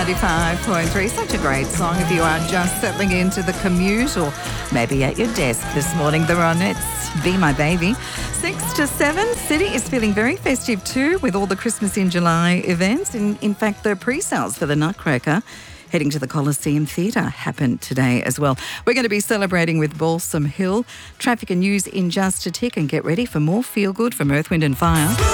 95.3. Such a great song if you are just settling into the commute or maybe at your desk this morning. The Ronettes, Be My Baby. 6 to 7. City is feeling very festive too with all the Christmas in July events. In fact, the pre-sales for the Nutcracker heading to the Coliseum Theatre happened today as well. We're going to be celebrating with Balsam Hill. Traffic and news in just a tick, and get ready for more feel good from Earth, Wind and Fire.